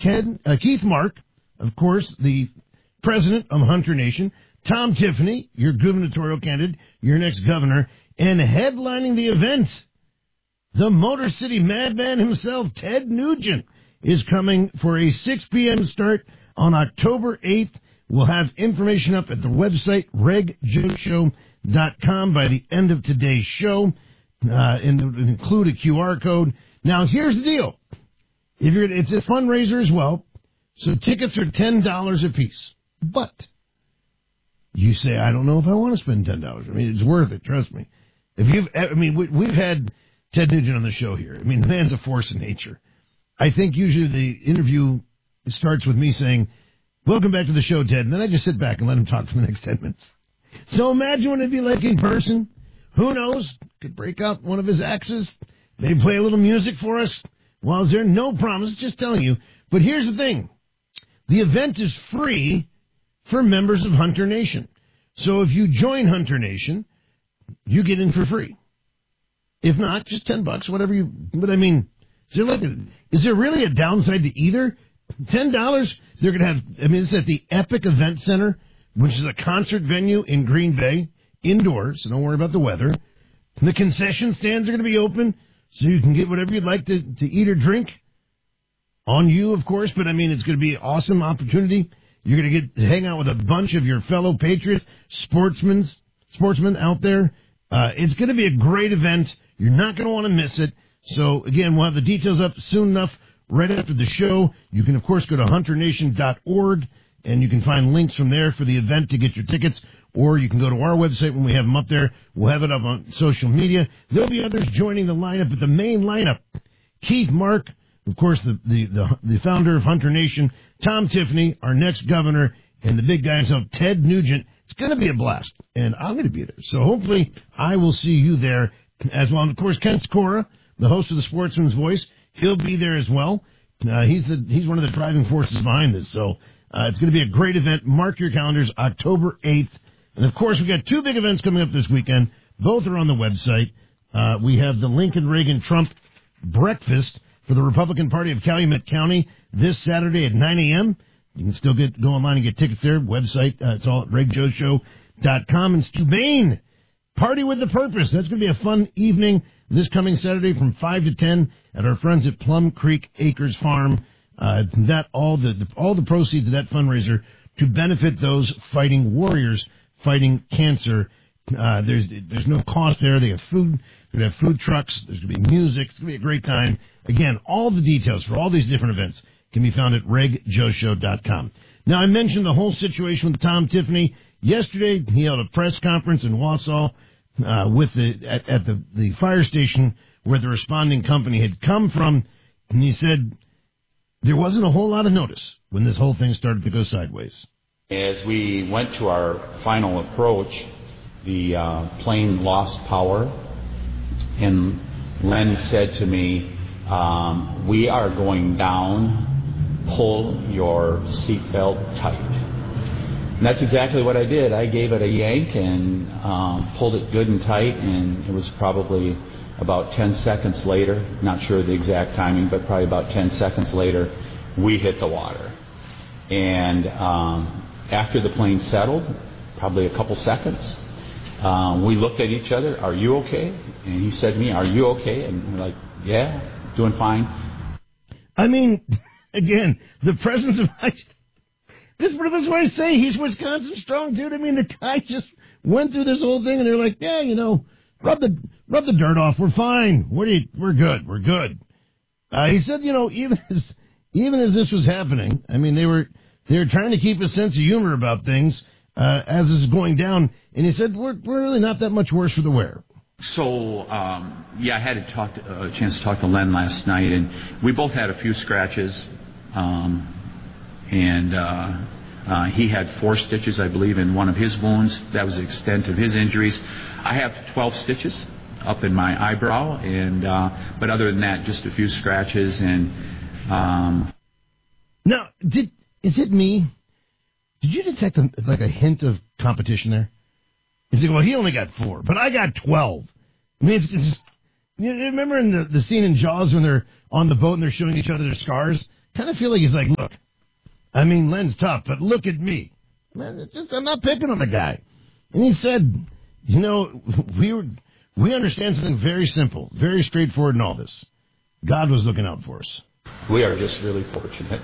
Keith Mark, of course, the president of Hunter Nation, Tom Tiffany, your gubernatorial candidate, your next governor, and headlining the event, the Motor City madman himself, Ted Nugent, is coming for a 6 p.m. start on October 8th. We'll have information up at the website, regjoeshow.com, by the end of today's show, and it would include a QR code. Now, here's the deal. It's a fundraiser as well, so tickets are $10 a piece. But you say, I don't know if I want to spend $10. I mean, it's worth it, trust me. We've had Ted Nugent on the show here. I mean, the man's a force of nature. I think usually the interview starts with me saying, welcome back to the show, Ted, and then I just sit back and let him talk for the next 10 minutes. So imagine what it'd be like in person. Who knows? Could break out one of his axes, maybe play a little music for us. While there, no promise, just telling you. But here's the thing. The event is free for members of Hunter Nation. So if you join Hunter Nation, you get in for free. If not, just $10, whatever you... But I mean, is there really a downside to either? $10, they're going to have... I mean, it's at the Epic Event Center, which is a concert venue in Green Bay, indoors, so don't worry about the weather. The concession stands are going to be open, so you can get whatever you'd like to eat or drink. On you, of course, but I mean, it's going to be an awesome opportunity. You're going to get to hang out with a bunch of your fellow patriots, sportsmen out there. It's going to be a great event. You're not going to want to miss it. So, again, we'll have the details up soon enough right after the show. You can, of course, go to hunternation.org, and you can find links from there for the event to get your tickets, or you can go to our website when we have them up there. We'll have it up on social media. There'll be others joining the lineup, but the main lineup, Keith Mark, of course, the founder of Hunter Nation, Tom Tiffany, our next governor, and the big guy himself, Ted Nugent. It's going to be a blast, and I'm going to be there. So hopefully I will see you there as well. And, of course, Ken Skora, the host of the Sportsman's Voice, he'll be there as well. He's one of the driving forces behind this. So it's going to be a great event. Mark your calendars, October 8th. And, of course, we've got two big events coming up this weekend. Both are on the website. We have the Lincoln Reagan Trump breakfast for the Republican Party of Calumet County this Saturday at 9 a.m. You can still go online and get tickets there. Website, it's all at regjoeshow.com. And Stu Bain, Party with the Purpose. That's going to be a fun evening this coming Saturday from 5 to 10 at our friends at Plum Creek Acres Farm. All the proceeds of that fundraiser to benefit those fighting warriors, fighting cancer. There's no cost there. They have food. They're going to have food trucks. There's going to be music. It's going to be a great time. Again, all the details for all these different events can be found at regjoeshow.com. Now, I mentioned the whole situation with Tom Tiffany. Yesterday, he held a press conference in Wausau at the fire station where the responding company had come from, and he said there wasn't a whole lot of notice when this whole thing started to go sideways. As we went to our final approach, the plane lost power, and Len said to me, we are going down, pull your seatbelt tight. And that's exactly what I did. I gave it a yank and pulled it good and tight, and it was probably about 10 seconds later, not sure the exact timing, but probably about 10 seconds later, we hit the water. And after the plane settled, probably a couple seconds, we looked at each other, are you okay? And he said to me, are you okay? And we're like, yeah, doing fine. I mean, again, the presence of... That's what I say. He's Wisconsin strong, dude. I mean, the guy just went through this whole thing, and they're like, yeah, rub the dirt off. We're fine. We're good. We're good. He said, even as this was happening, I mean, they were trying to keep a sense of humor about things as this is going down. And he said, we're really not that much worse for the wear. So, I had a chance to talk to Len last night, and we both had a few scratches. He had 4 stitches, I believe, in one of his wounds. That was the extent of his injuries. I have 12 stitches up in my eyebrow, but other than that, just a few scratches. And now, is it me? Did you detect a hint of competition there? He's like, well, he only got 4, but I got 12. I mean, it's just, you remember in the scene in Jaws when they're on the boat and they're showing each other their scars? kind of feel like he's like, look, I mean, Len's tough, but look at me. Man, it's just, I'm not picking on the guy. And he said, you know, we understand something very simple, very straightforward in all this. God was looking out for us. We are just really fortunate.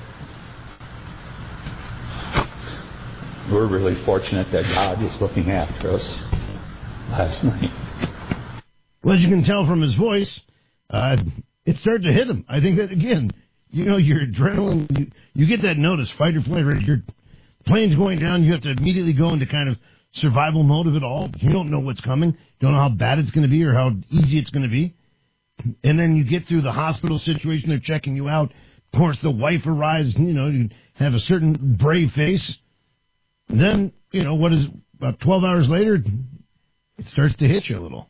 We're really fortunate that God is looking after us last night. Well, as you can tell from his voice, it started to hit him. I think that, again, you know, your adrenaline, you get that notice, fight or flight, right? Your plane's going down, you have to immediately go into kind of survival mode of it all. You don't know what's coming. You don't know how bad it's going to be or how easy it's going to be. And then you get through the hospital situation, they're checking you out. Of course, the wife arrives, you know, you have a certain brave face. And then, you know, about 12 hours later, it starts to hit you a little.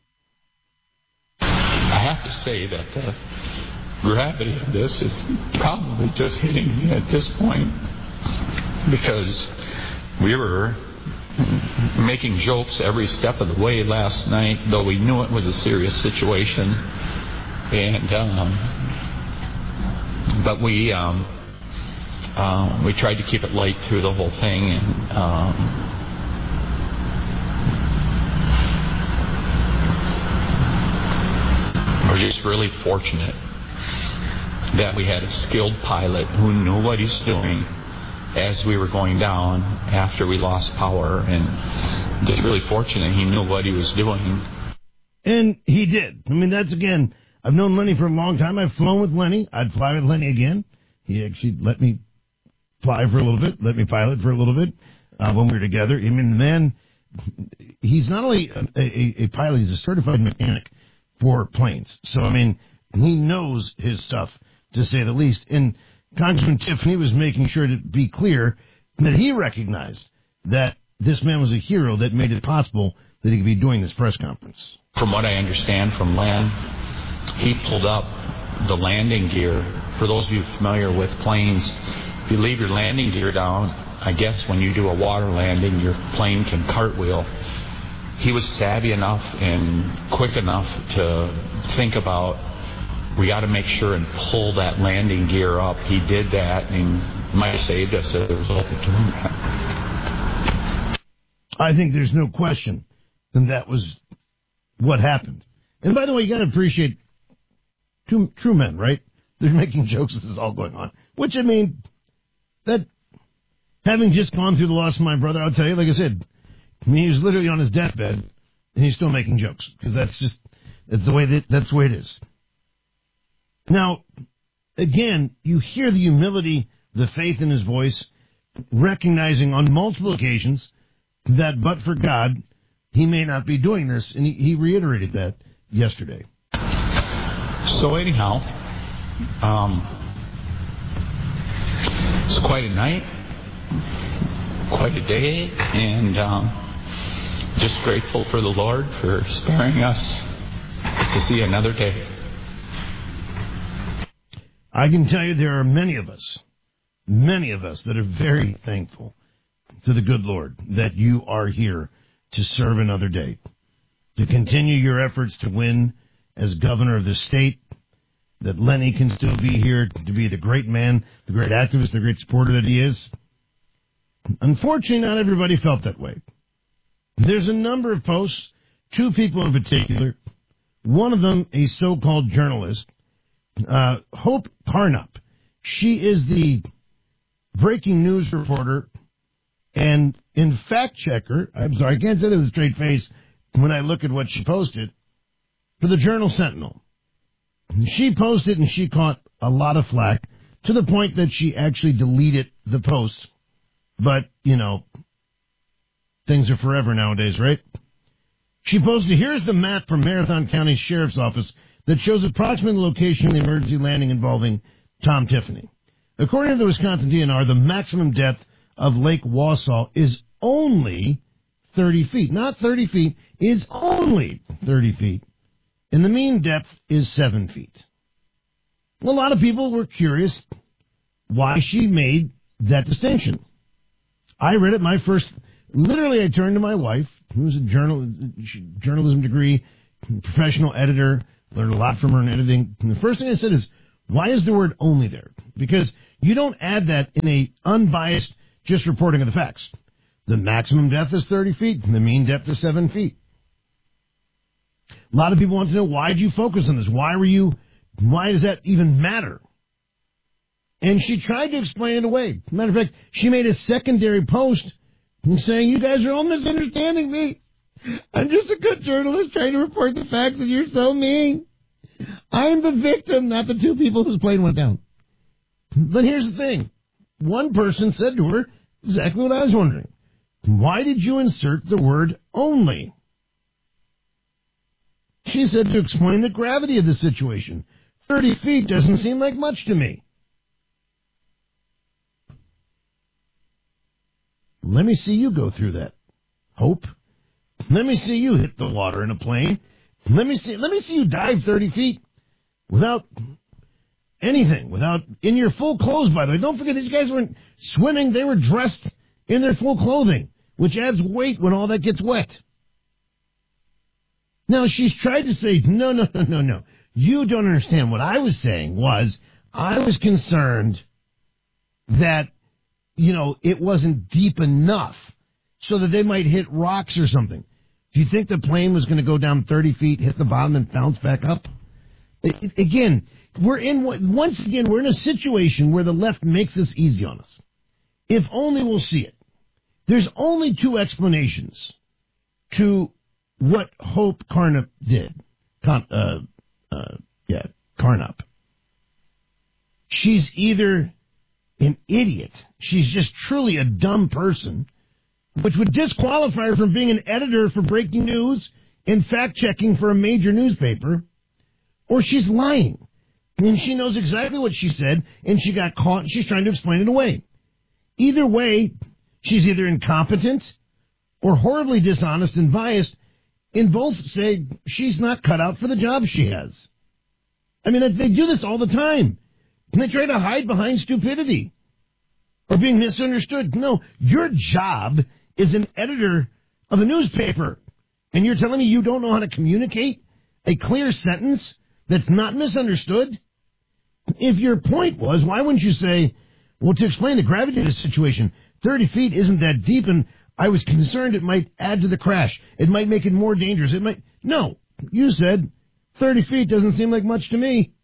I have to say that the gravity of this is probably just hitting me at this point, because we were making jokes every step of the way last night, though we knew it was a serious situation. And but we tried to keep it light through the whole thing, and we're just really fortunate that we had a skilled pilot who knew what he's doing as we were going down after we lost power, and just really fortunate he knew what he was doing. And he did. I mean, that's, again, I've known Lenny for a long time. I've flown with Lenny. I'd fly with Lenny again. He actually let me fly for a little bit, let me pilot for a little bit when we were together. I mean, the man, he's not only a pilot, he's a certified mechanic for planes. So, I mean, he knows his stuff, to say the least. And Congressman Tiffany was making sure to be clear that he recognized that this man was a hero that made it possible that he could be doing this press conference. From what I understand from Len, he pulled up the landing gear. For those of you familiar with planes, if you leave your landing gear down, I guess when you do a water landing, your plane can cartwheel. He was savvy enough and quick enough to think about, we got to make sure and pull that landing gear up. He did that, and might have saved us as a result of doing that. I think there's no question that was what happened. And by the way, you got to appreciate true men, right? They're making jokes. This is all going on. Which, I mean, that having just gone through the loss of my brother, I'll tell you, like I said, I mean, he was literally on his deathbed, and he's still making jokes, because that's the way it is. Now, again, you hear the humility, the faith in his voice, recognizing on multiple occasions that but for God, he may not be doing this, and he reiterated that yesterday. So anyhow, it's quite a night, quite a day, and just grateful for the Lord for sparing us to see another day. I can tell you there are many of us that are very thankful to the good Lord that you are here to serve another day, to continue your efforts to win as governor of the state, that Lenny can still be here to be the great man, the great activist, the great supporter that he is. Unfortunately, not everybody felt that way. There's a number of posts, two people in particular, one of them a so-called journalist, Hope Carnup. She is the breaking news reporter and in fact checker. I'm sorry, I can't say that with a straight face when I look at what she posted for the Journal Sentinel. She posted and she caught a lot of flack to the point that she actually deleted the post. But, you know, things are forever nowadays, right? She posted, here's the map from Marathon County Sheriff's Office that shows approximately the location of the emergency landing involving Tom Tiffany. According to the Wisconsin DNR, the maximum depth of Lake Wausau is only 30 feet. Not 30 feet, is only 30 feet. And the mean depth is 7 feet. A lot of people were curious why she made that distinction. I read it literally I turned to my wife, who's a journalism degree, professional editor, learned a lot from her in editing. And the first thing I said is, why is the word only there? Because You don't add that in a unbiased just reporting of the facts. The maximum depth is 30 feet, and the mean depth is 7 feet. A lot of people want to know, why did you focus on this? Why does that even matter? And she tried to explain it away. Matter of fact, she made a secondary post saying, you guys are all misunderstanding me. I'm just a good journalist trying to report the facts, and you're so mean. I'm the victim, not the two people whose plane went down. But here's the thing. One person said to her exactly what I was wondering. Why did you insert the word only? She said, to explain the gravity of the situation. 30 feet doesn't seem like much to me. Let me see you go through that, Hope. Let me see you hit the water in a plane. Let me see you dive 30 feet without anything, in your full clothes, by the way. Don't forget, these guys weren't swimming. They were dressed in their full clothing, which adds weight when all that gets wet. Now, she's tried to say, no. You don't understand. What I was saying was, I was concerned that, it wasn't deep enough so that they might hit rocks or something. Do you think the plane was going to go down 30 feet, hit the bottom, and bounce back up? Again, we're in a situation where the left makes this easy on us. If only we'll see it. There's only two explanations to what Hope Carnap did. Carnap. She's either an idiot. She's just truly a dumb person, which would disqualify her from being an editor for breaking news and fact-checking for a major newspaper, or she's lying. And she knows exactly what she said, and she got caught, and she's trying to explain it away. Either way, she's either incompetent or horribly dishonest and biased, and both say she's not cut out for the job she has. I mean, they do this all the time. And they try to hide behind stupidity or being misunderstood. No, your job is an editor of a newspaper, and you're telling me you don't know how to communicate a clear sentence that's not misunderstood? If your point was, why wouldn't you say, well, to explain the gravity of the situation, 30 feet isn't that deep, and I was concerned it might add to the crash. It might make it more dangerous. No, you said 30 feet doesn't seem like much to me.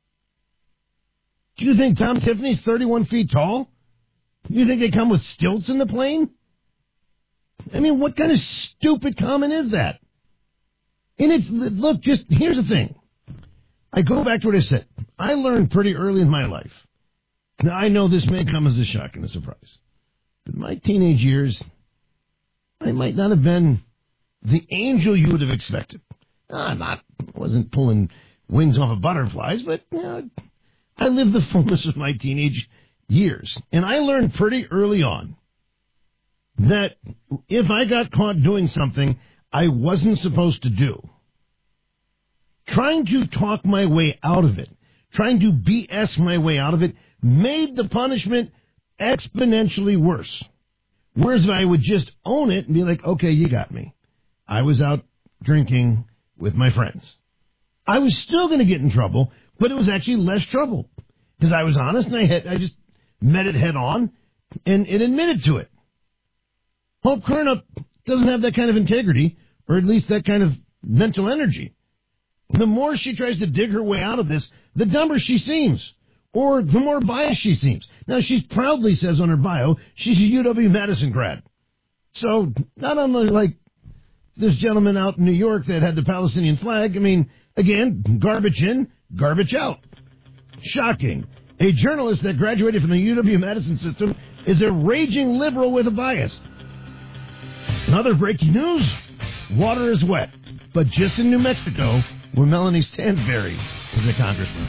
Do you think Tom Tiffany's 31 feet tall? Do you think they come with stilts in the plane? I mean, what kind of stupid comment is that? And here's the thing. I go back to what I said. I learned pretty early in my life. Now, I know this may come as a shock and a surprise. But in my teenage years, I might not have been the angel you would have expected. I wasn't pulling wings off of butterflies, but I lived the fullness of my teenage years. And I learned pretty early on that if I got caught doing something I wasn't supposed to do, trying to talk my way out of it, trying to BS my way out of it, made the punishment exponentially worse. Whereas if I would just own it and be like, okay, you got me. I was out drinking with my friends. I was still going to get in trouble, but it was actually less trouble because I was honest and I just met it head on and admitted to it. Hope Carnap doesn't have that kind of integrity, or at least that kind of mental energy. The more she tries to dig her way out of this, the dumber she seems, or the more biased she seems. Now, she proudly says on her bio, she's a UW-Madison grad. So, not unlike like this gentleman out in New York that had the Palestinian flag. I mean, again, garbage in, garbage out. Shocking. A journalist that graduated from the UW-Madison system is a raging liberal with a bias. Another breaking news, water is wet, but just in New Mexico, where Melanie Stansberry is a congressman.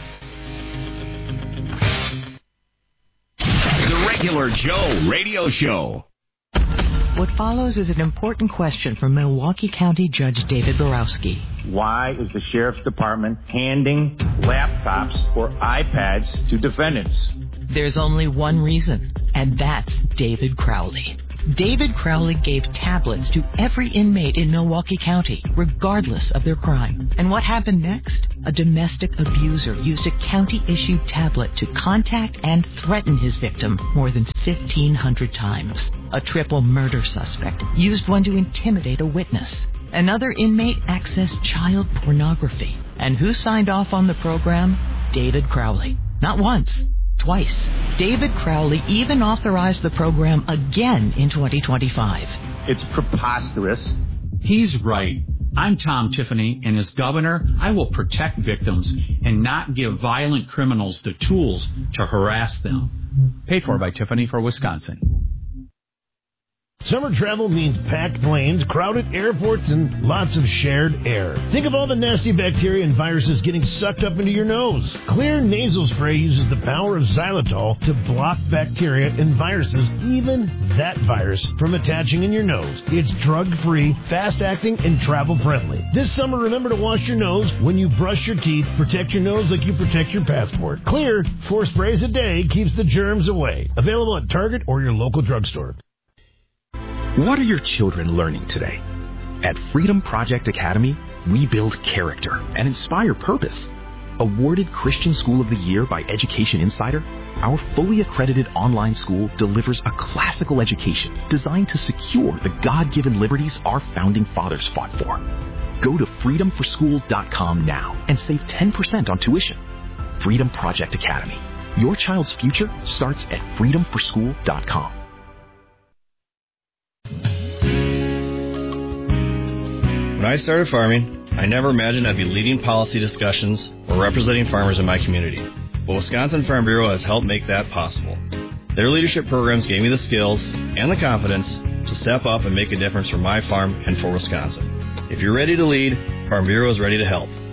The Regular Joe Radio Show. What follows is an important question from Milwaukee County Judge David Borowski. Why is the Sheriff's Department handing laptops or iPads to defendants? There's only one reason, and that's David Crowley. David Crowley gave tablets to every inmate in Milwaukee County, regardless of their crime. And what happened next? A domestic abuser used a county-issued tablet to contact and threaten his victim more than 1,500 times. A triple murder suspect used one to intimidate a witness. Another inmate accessed child pornography. And who signed off on the program? David Crowley. Not once, twice. David Crowley even authorized the program again in 2025. It's preposterous. He's right. I'm Tom Tiffany, and as governor, I will protect victims and not give violent criminals the tools to harass them. Paid for by Tiffany for Wisconsin. Summer travel means packed planes, crowded airports, and lots of shared air. Think of all the nasty bacteria and viruses getting sucked up into your nose. Clear nasal spray uses the power of xylitol to block bacteria and viruses, even that virus, from attaching in your nose. It's drug-free, fast-acting, and travel-friendly. This summer, remember to wash your nose when you brush your teeth. Protect your nose like you protect your passport. Clear, 4 sprays a day keeps the germs away. Available at Target or your local drugstore. What are your children learning today? At Freedom Project Academy, we build character and inspire purpose. Awarded Christian School of the Year by Education Insider, our fully accredited online school delivers a classical education designed to secure the God-given liberties our founding fathers fought for. Go to freedomforschool.com now and save 10% on tuition. Freedom Project Academy. Your child's future starts at freedomforschool.com. When I started farming, I never imagined I'd be leading policy discussions or representing farmers in my community. But Wisconsin Farm Bureau has helped make that possible. Their leadership programs gave me the skills and the confidence to step up and make a difference for my farm and for Wisconsin. If you're ready to lead, Farm Bureau is ready to help.